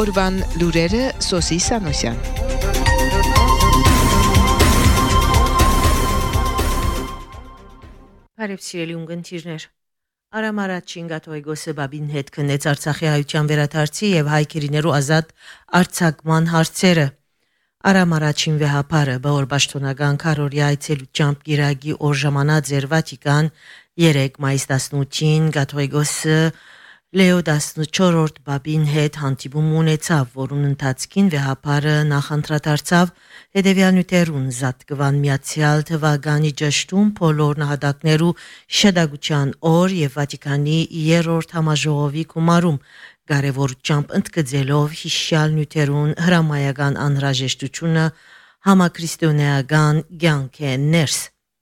Օրվան լուրերը Սոսի Սանոսյան։ Բարև սիրելի ունգընտիրներ։ Արամ առաջին Գաթողիկոսը Բաբին հետ քննեց Արցախի հայության վերադարձի եւ հայ քերիներու ազատ արձակման հարցերը։ Արամ առաջին վեհապարը բոր պաշտոնական քարորի այցելությամբ Գիրագի օր ժամանած էր Վատիկան 3 մայիս 18-ին Գաթողիկոսը Լեո 14-րդ Բաբին հետ հանդիպում ունեցավ, որուն ընթացքին վեհապարը նախընտրադարձավ հետևյալ նյութերուն զատկվան միացյալ թվականի ճշտում բոլոր նահատակներու շեդագության օր եւ Վատիկանի 3-րդ համաժողովի գումարում կարևորությամբ ընդգծելով հիշյալ նյութերուն հրամայական անհրաժեշտությունը համաքրիստոնեական կյանքի ներս։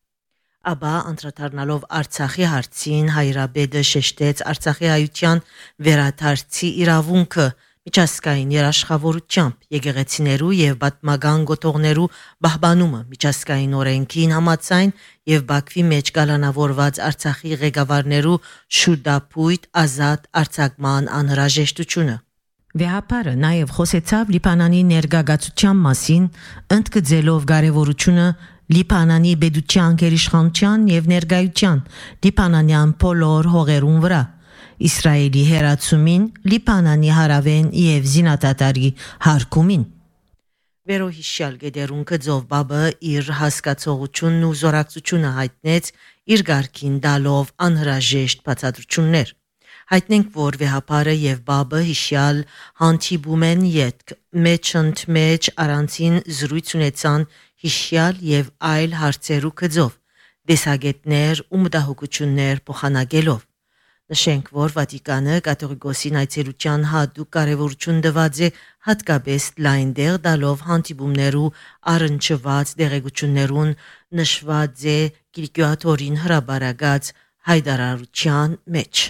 Աբա անդրադառնալով Արցախի հարցին հայրաբեդը շեշտեց Արցախի հայության վերադարձի իրավունքը միջազգային երաշխավորությամբ եկեղեցիներու եւ պատմական գոտողներու պահպանումը միջազգային օրենքին համաձայն եւ Բաքվի մեջ կալանավորված Արցախի ղեկավարներու շուտապույտ ազատ արձակման անհրաժեշտությունը։ Վեհապարը նաեւ խոսեցավ Լիբանանի ներգաղացության մասին, ընդգծելով կարևորությունը Լիբանանի բեդության գերիշխանության եւ ներկայության Լիբանանյան բոլոր հողերուն վրա Իսրայելի հերացումին Լիբանանի հարավեն եւ զինադատարի հարկումին Վերոհիշյալ գեդերուն կձով բաբը իր հասկացողությունն ու զորակցությունը հայտնեց իր գարքին դալով անհրաժեշտ բացատրություններ հայտնենք որ վեհապարը եւ բաբը հիշյալ հանդիպում են յետք մեջընդմեջ առանցին զրույց ունեցան հիշյալ եւ այլ հարցերու կձով դեսագետներ ու մտահոգություններ փոխանակելով նշենք որ Վատիկանը կաթողիկոսին այցելության հատուկ կարևորություն տված է հատկապես լայնդեղ դալով հանդիպումներու առնչված դեղեցություններուն նշված է Կիրկյատորին հրաբարագած հայտարարության մեջ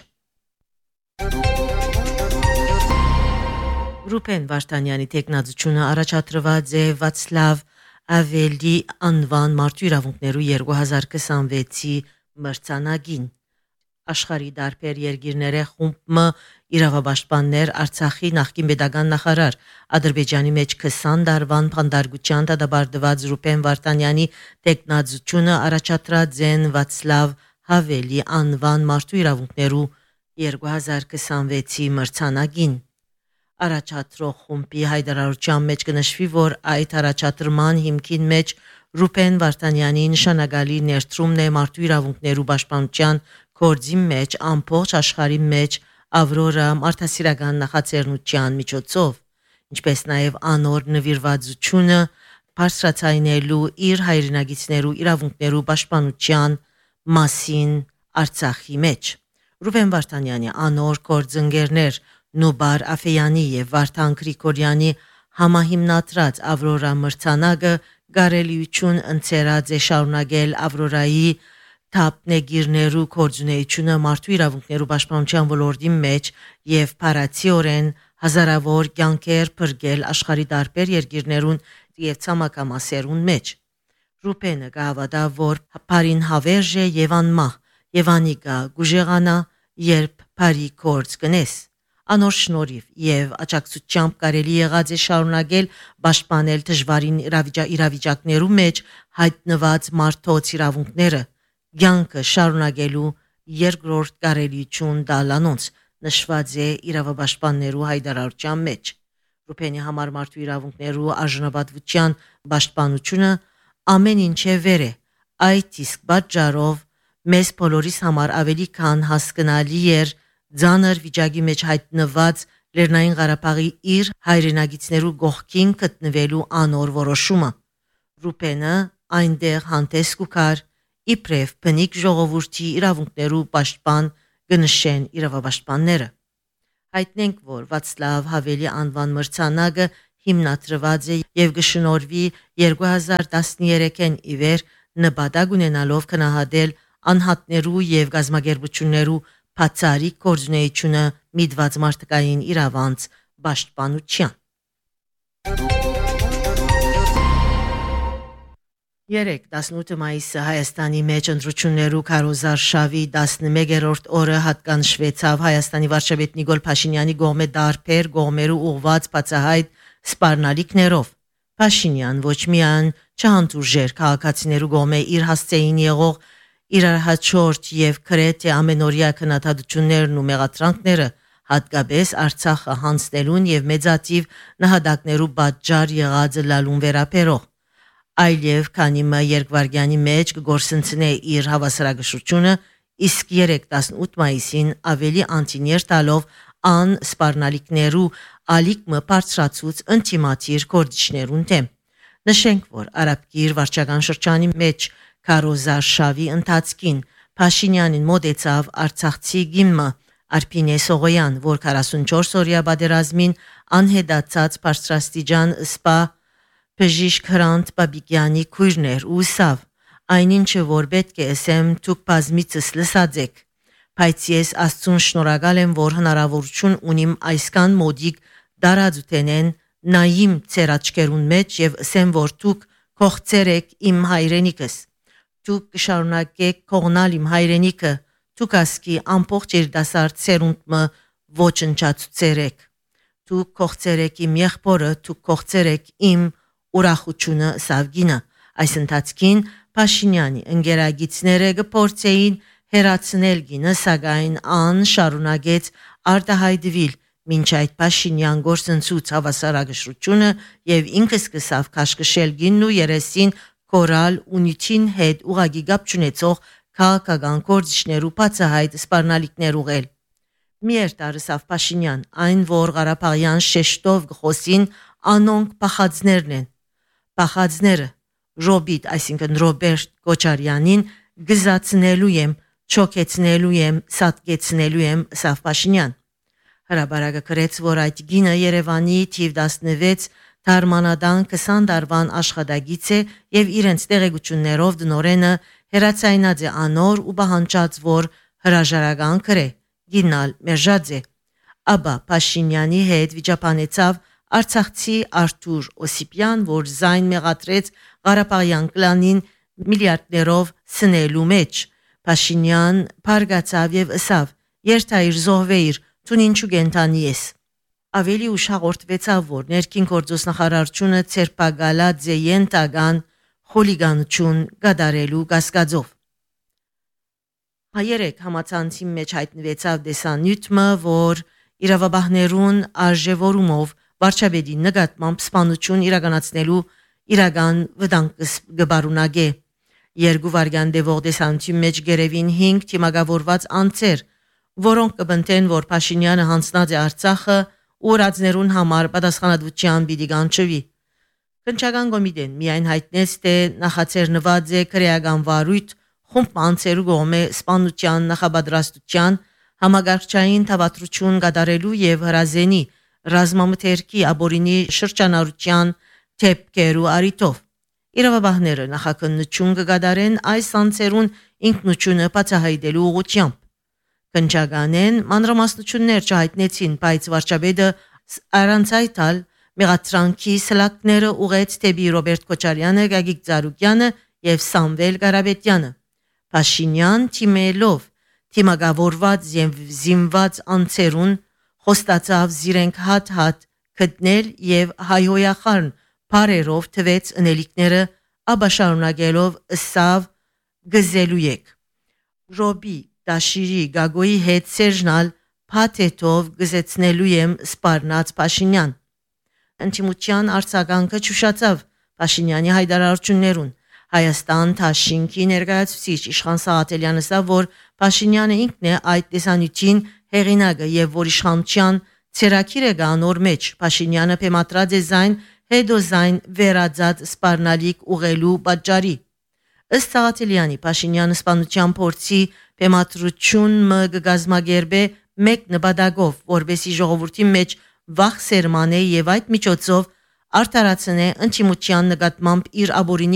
Ռուբեն Վարդանյանի տեխնազությունը առաջադրված է Վացլավ Ավելի անվան մարդու իրավունքներու 2026-ի մրցանակին աշխարհի դարբեր երկիրների խումբը իրավապաշտպաններ Արցախի նախկին pedagogan նախարար Ադրբեջանի մեջ 20 դարվան փանդարգության դադարդված Ռուբեն Վարդանյանի տեխնազությունը առաջադրած են Վացլավ Հավելի անվան մարդու իրավունքներու 2026-ի մրցանակին Առաջադրող խումբի հայտարարության մեջ կնշվի, որ այդ առաջադրման հիմքին մեջ Ռուբեն Վարդանյանի նշանակալի ներդրումն է մարդու իրավունքներու պաշտպանության գործի մեջ ամբողջ աշխարհի մեջ Ավրորա մարդասիրական նախաձեռնության միջոցով, ինչպես նաև անոր նվիրվածությունը բարձրացնելու իր հայրենագիտներու իրավունքներու պաշտպանության մասին Արցախի մեջ։ Ռուբեն Վարդանյանի անոր գործընկերներ Նուբար Աֆեյանի եւ Վարդան Գրիգորյանի համահիմնադրած Ավրորա մրցանակը գարելիություն ընծերած է շարունակել Ավրորայի թափնեգիրներու կորձունեությունը մարդու իրավունքներու պաշտպանության ոլորտի մեջ եւ փարացիորեն հազարավոր կյանքեր փրկել աշխարհի դարբեր երկիրներուն եւ ցամաքամասերուն մեջ Ռուբենը գավադա որ բարին հավերժ է եւ անմահ եւ անիկա գուժեղանա երբ բարի կորձ կնես Անոր շնորհիվ եւ աջակցությամբ կարելի եղած է շարունակել պաշտպանել դժվարին իրավիճակներու մեջ հայտնված մարդոց իրավունքները ցանկը շարունակելու երկրորդ կարելիություն դալանոնց նշված է իրավապաշտպաններու հայտարարության մեջ Ռուբենի համար մարդու իրավունքներու արժանապատվության պաշտպանությունը ամեն ինչ է վեր է այդ իսկ պատճառով մեզ բոլորիս համար ավելի քան հասկանալի էր Ձանր վիճակի մեջ հայտնված Լեռնային Ղարաբաղի իր հայրենագիտներու գողքին գտնվելու անոր որոշումը Ռուբենը այնտեղ հանդես կուքար իբրև բնիկ ժողովրդի իրավունքներու պաշտպան գնշեն իրավապաշտպանները Հայտնենք որ Վացլավ Հավելի անվան մրցանակը հիմնադրված է եւ գշնորհվի 2013-ին իվեր նպատակ ունենալով քնահատել անհատներու եւ գազագերբություններու Բացարի կորձունեությունը միտված մարդկային իրավանց պաշտպանության 18 մայիսը Հայաստանի մեջ ընտրություններու քարոզարշավի 11-րդ օրը հատկանշվեցավ Հայաստանի վարչապետ Նիկոլ Փաշինյանի կողմէ դարբեր կողմերու ուղված բացահայտ սպառնալիքներով։ Փաշինյան ոչ միայն չհանդուրժեր քաղաքացիներու կողմէ իր հասցեին եղող իրարահաջորդ եւ քրեթե ամենօրյա քննադատություններն ու մեղադրանքները, հատկապես Արցախը հանձնելուն եւ մեծատիվ նահատակներու պատճառ եղած լալուն վերաբերող, այլև քանի մը երկվարգյանի մեջ կգործընծնե իր հավասարակշռությունը, իսկ 18 մայիսին ավելի անտիներ տալով ան սպառնալիքներու ալիքմը բարձրացուց ինտիմատիր կորդիչներուն դեմ։ Նշենք, որ Արաբկիր վարչական շրջանի մեջ քարոզարշավի ընթացքին Փաշինյանին մոտեցավ Արցախցի գիմը Արփինե Սողոյան, որ 44 օրյա պատերազմին անհետացած բարձրաստիճան սպա Բժիշկ Հրանտ Բաբիկյանի քույրներ ու սավ, այնինչը որ պետք է ասեմ դուք բազմիցս լսած եք, բայց ես Աստծուն շնորհակալ եմ, որ հնարավորություն ունիմ այսքան մոդիկ դարածութենեն նայիմ ձեր աչքերուն մեջ եւ ասեմ, որ դուք կողծեր եք իմ հայրենիքս, դուք կշարունակեք կողնալ իմ հայրենիքը, դուք ասկի ամբողջ երիտասարդ սերունդը ոչնչացուցեր եք, դուք կողծեր եք իմ եղբորը, դուք կողծեր եք իմ ուրախությունը սավգինը։ Այս ընթացքին Փաշինյանի ընկերագիցները կփորձեին հերացնել գինը, սակայն ան շարունակեց արտահայտվել, մինչ այդ Փաշինյան գործընծուց հավասարակշռությունը եւ ինքը սկսավ քաշքշել գինն ու երեսին կորալ ունիթին հետ ուղագի գապ չունեցող քաղաքական գործիչներու բացահայտ սպառնալիքներ ուղել։ Միերտարսավ Փաշինյան, այն որ Ղարաբաղյան շեշտով գխոսին անոնք փախածներն են։ Փախածները Ռոբիտ, այսինքն Ռոբերտ Քոչարյանին գզացնելու եմ, չոքեցնելու եմ, սատկեցնելու եմ Սավ Փաշինյան։ Հրաբարակը գրեց, որ այդ գինը Երևանի թիվ 16 Թարմանադան 20 տարվան աշխատագիծ է եւ իրենց տեղեկություններով դնորենը հերացայնած է անոր ու բահանջած, որ հրաժարական կրե, գինալ մերժած է։ Աբա Փաշինյանի հետ վիճապանեցավ Արցախցի Արթուր Օսիպյան, որ զայն մեղադրեց Ղարաբաղյան կլանին միլիարդներով սնելու մեջ։ Փաշինյան փարգացավ եւ ասավ. «Երթայր զոհվեիր, ցուն ինչու գենտանի ես»։ Ավելի ուշ հաղորդվեցավ, որ ներքին գործոստնախարարությունը ցերպակալած է յենտական խոլիգանություն գդարելու կասկածով։ Հայերեք համացանցի մեջ հայտնվեցավ դեսանյութը, որ իրավաբաններուն արժևորումով վարչապետի նկատմամբ սպանություն իրականացնելու իրական վտանգ կբարունագե։ Երկու վայրկյան տևող դեսանյութի մեջ գերևին 5 թիմակավորված անձեր, որոնք կբնթեն, որ Փաշինյանը հանձնած է Արցախը ու ռազմերուն համար պատասխանատվության պիտի կանչվի։ Քննչական կոմիտեն միայն հայտնեց, թե նախաձեռնված է քրեական վարույթ խումբ անձերու կողմէ սպանության նախապատրաստության, համագարկչային թավատրություն կատարելու եւ հրազենի ռազմամթերքի աբորինի շրջանառության թեփքերու արիտով։ Իրավաբանները նախաքննություն կկատարեն այս անձերուն ինքնությունը բացահայտելու ուղղությամբ։ Քննչականեն մանրամասնություններ չհայտնեցին, բայց վարչապետը առանց այտալ մեղադրանքի սլակները ուղեց դեպի Ռոբերտ Քոչարյանը, Գագիկ Ծառուկյանը եւ Սամվել Ղարաբետյանը։ Փաշինյան թիմելով թիմակավորված եւ զինված անձերուն խոստացավ զիրենք հատ-հատ գտնել եւ հայհոյախառն բարերով թվեց ընելիքները, ապա շարունակելով ըսավ գզելու եք։ Ռոբի Դաշիրի Գագոյի հետ Սերժնալ փաթեթով գզեցնելու եմ սպառնած Փաշինյան։ Ընտիմության արձագանքը ճուշացավ Փաշինյանի հայտարարություններուն։ Հայաստան Թաշինքի ներկայացուցիչ Իշխան Սաղաթելյանը ասավ, որ Փաշինյանը ինքն է այդ տեսանյութին հեղինակը եւ որ իշխանության ցերակիրը գանոր մեջ Փաշինյանը փեմատրած է զայն հետո զայն վերածած սպառնալիք ուղելու պատճառի։ Ըստ Սաղաթելյանի Փաշինյանը սպանության փորձի փեմատրություն մը գազմագերբե մեկ նպատակով, որբեսի ժողովրդի մեջ վախ սերմանե եւ այդ միջոցով արդարացնե ընտիմության նկատմամբ իր աբորինի